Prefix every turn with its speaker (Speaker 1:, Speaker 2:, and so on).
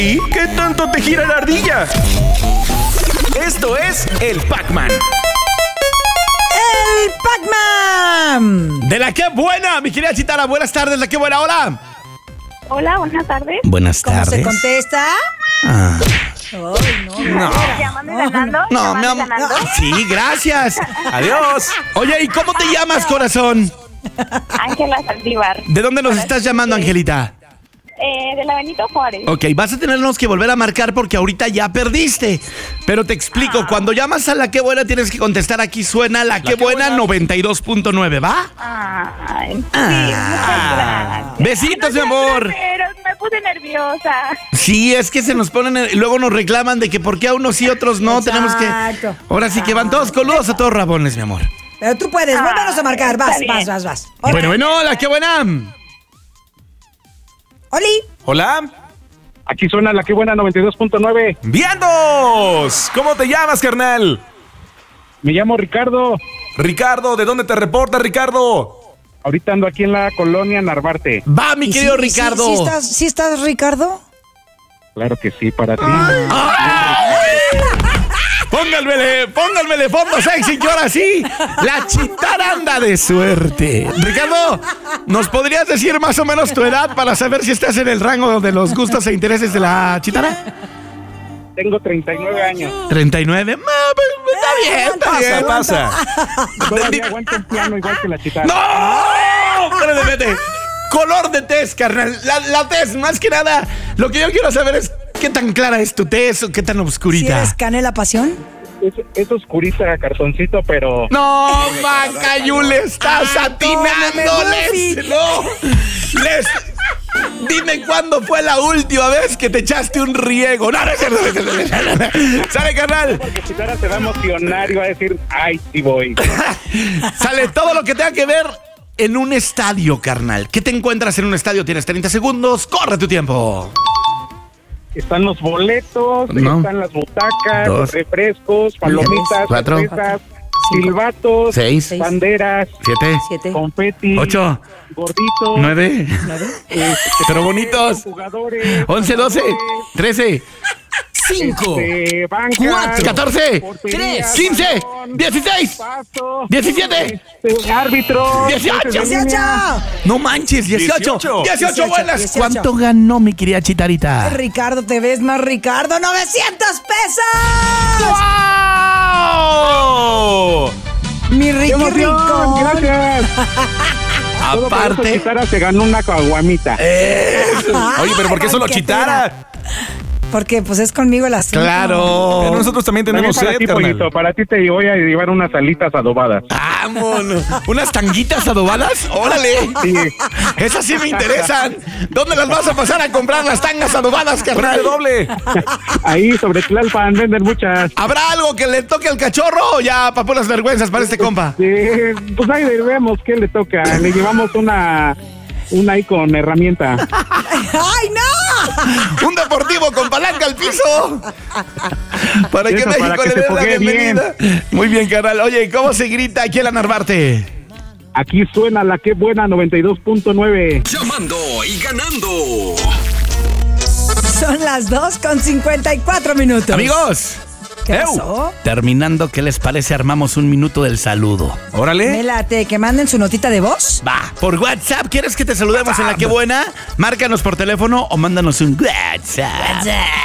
Speaker 1: ¿Y qué tanto te gira la ardilla? Esto es el Pac-Man.
Speaker 2: ¡El Pac-Man!
Speaker 1: De la que buena, mi querida Chitara. Buenas tardes, la que buena, hola.
Speaker 3: Hola, buenas tardes.
Speaker 1: Buenas
Speaker 2: ¿Cómo
Speaker 1: tardes.
Speaker 2: se contesta?
Speaker 1: Ah.
Speaker 2: Ay,
Speaker 1: No.
Speaker 3: Llámame ganando.
Speaker 1: No, mi amor. Sí, gracias. Adiós. Oye, ¿y cómo te llamas, corazón?
Speaker 3: Ángela Saldívar.
Speaker 1: ¿De dónde nos estás llamando, Angelita?
Speaker 3: De la Benito Juárez.
Speaker 1: Ok, vas a tenernos que volver a marcar porque ahorita ya perdiste. Pero te explico, cuando llamas a la que buena tienes que contestar. Aquí suena la que buena 92.9, ¿va?
Speaker 3: Ay, sí, muchas gracias.
Speaker 1: Besitos, mi amor.
Speaker 3: Pero me puse nerviosa.
Speaker 1: Sí, es que se nos ponen y luego nos reclaman de que por qué a unos y otros no. Tenemos que...
Speaker 2: Exacto.
Speaker 1: Ahora sí que van todos coludos a todos rabones, mi amor.
Speaker 2: Pero tú puedes, vuélvanos a marcar. Vas. Hola.
Speaker 1: Bueno, la que buena.
Speaker 2: Oli.
Speaker 4: Hola.
Speaker 5: Aquí suena la que buena 92.9.
Speaker 4: ¡Vientos! ¿Cómo te llamas, carnal?
Speaker 5: Me llamo Ricardo.
Speaker 4: Ricardo, ¿de dónde te reportas, Ricardo?
Speaker 5: Ahorita ando aquí en la colonia Narvarte.
Speaker 1: Va, mi
Speaker 2: ¿Y
Speaker 1: querido
Speaker 2: sí,
Speaker 1: Ricardo.
Speaker 2: ¿Sí estás, Ricardo?
Speaker 5: Claro que sí, para ti.
Speaker 1: Pónganmele fondo sexy que ahora sí, la Chitara anda de suerte. Ricardo, ¿nos podrías decir más o menos tu edad para saber si estás en el rango de los gustos e intereses de la Chitara?
Speaker 5: Tengo 39 años.
Speaker 1: 39. Está bien.
Speaker 4: Pasa.
Speaker 5: Todavía aguanto un piano igual que la Chitara.
Speaker 1: ¡No! Espérate. Color de tez, carnal. La tez, más que nada. Lo que yo quiero saber es qué tan clara es tu tez o qué tan
Speaker 2: ¿Si
Speaker 1: oscurita.
Speaker 2: eres Canela Pasión?
Speaker 5: Es oscurita, cartoncito, pero...
Speaker 1: No, Macayu, le estás atinándoles. No. Dime cuándo fue la última vez que te echaste un riego. No, no es cierto. Sale, carnal.
Speaker 5: Porque Chitara se va a emocionar y va a decir, ay, sí voy.
Speaker 1: Sale todo lo que tenga que ver en un estadio, carnal. ¿Qué te encuentras en un estadio? Tienes 30 segundos. Corre tu tiempo.
Speaker 5: Están los boletos,
Speaker 1: No.
Speaker 5: están las butacas,
Speaker 1: 2,
Speaker 5: los refrescos, palomitas,
Speaker 1: 4,
Speaker 5: cervezas, silbatos,
Speaker 1: 6,
Speaker 5: banderas,
Speaker 2: 7,
Speaker 5: confeti,
Speaker 1: 8,
Speaker 5: gorditos,
Speaker 1: 9, pero bonitos,
Speaker 5: jugadores,
Speaker 1: 11, 12, 13, 5,
Speaker 5: bancas,
Speaker 1: 4, 14,
Speaker 5: porterías,
Speaker 1: 15,
Speaker 5: balón,
Speaker 1: 16,
Speaker 5: paso,
Speaker 1: 17,
Speaker 5: árbitro,
Speaker 1: 18.
Speaker 2: 18.
Speaker 1: No manches, 18 buenas.
Speaker 2: 18.
Speaker 1: ¿Cuánto ganó mi querida Chitarita?
Speaker 2: Ricardo, te ves más Ricardo. ¡900 pesos!
Speaker 1: ¡Wow!
Speaker 2: Mi
Speaker 5: ¡Qué
Speaker 2: Ricky
Speaker 5: emoción!
Speaker 2: Rico.
Speaker 5: Gracias. Todo por eso
Speaker 1: Aparte,
Speaker 5: Chitara se ganó una caguamita.
Speaker 4: Oye, pero ¿por qué solo
Speaker 2: banquetera.
Speaker 4: Chitara?
Speaker 2: Porque pues es conmigo el asunto.
Speaker 1: claro.
Speaker 4: Pero nosotros también tenemos
Speaker 5: También para
Speaker 4: sed,
Speaker 5: ti,
Speaker 4: carnal.
Speaker 5: pollito, para ti te voy a llevar unas alitas adobadas.
Speaker 1: Vámonos. ¿Unas tanguitas adobadas? ¡Órale!
Speaker 5: Sí.
Speaker 1: Esas sí me interesan. ¿Dónde las vas a pasar a comprar las tangas adobadas,
Speaker 4: ¡Ponle
Speaker 1: carnal?
Speaker 4: doble!
Speaker 5: Ahí sobre Tlalpan venden muchas.
Speaker 1: ¿Habrá algo que le toque al cachorro o ya para puras vergüenzas para este compa?
Speaker 5: Pues ahí vemos qué le toca. Le llevamos una ahí con herramienta.
Speaker 2: ¡Ay, no!
Speaker 1: Un deportivo con palanca al piso. Para que
Speaker 5: Eso,
Speaker 1: México
Speaker 5: para que
Speaker 1: le
Speaker 5: se
Speaker 1: dé la
Speaker 5: foguee
Speaker 1: bienvenida. Muy bien, carnal. Oye, ¿cómo se grita aquí en la Narvarte?
Speaker 5: Aquí suena la que buena 92.9.
Speaker 6: Llamando y ganando.
Speaker 2: Son las 2:54.
Speaker 1: Amigos.
Speaker 2: ¿Qué pasó?
Speaker 1: Terminando, ¿qué les parece? Armamos un minuto del saludo.
Speaker 2: Me
Speaker 4: ¡Órale!
Speaker 2: late, que manden su notita de voz.
Speaker 1: Va, por WhatsApp, ¿quieres que te saludemos en la que buena? Márcanos por teléfono o mándanos un WhatsApp.